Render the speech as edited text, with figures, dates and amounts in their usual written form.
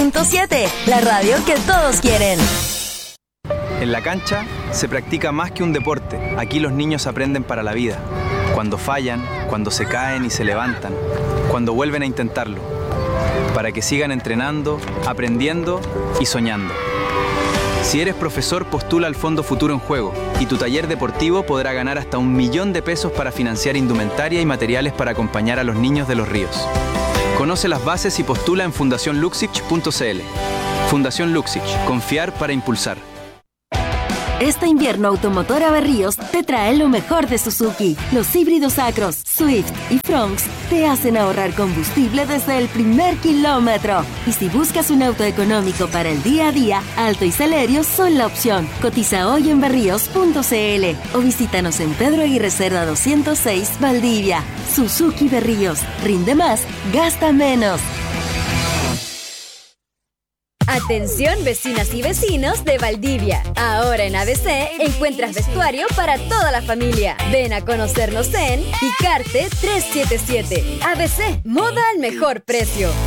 94.7, la radio que todos quieren. En la cancha se practica más que un deporte. Aquí los niños aprenden para la vida. Cuando fallan, cuando se caen y se levantan, cuando vuelven a intentarlo. Para que sigan entrenando, aprendiendo y soñando. Si eres profesor, postula al Fondo Futuro en Juego y tu taller deportivo podrá ganar hasta 1 millón de pesos para financiar indumentaria y materiales para acompañar a los niños de los ríos. Conoce las bases y postula en fundacionluxich.cl. Fundación Luxich, confiar para impulsar. Este invierno Automotora Berríos te trae lo mejor de Suzuki. Los híbridos Acros, Swift y Fronx te hacen ahorrar combustible desde el primer kilómetro. Y si buscas un auto económico para el día a día, Alto y Celerio son la opción. Cotiza hoy en berríos.cl o visítanos en Pedro Aguirre Cerda 206, Valdivia. Suzuki Berríos. Rinde más, gasta menos. Atención vecinas y vecinos de Valdivia. Ahora en ABC encuentras vestuario para toda la familia. Ven a conocernos en Picarte 377. ABC, moda al mejor precio.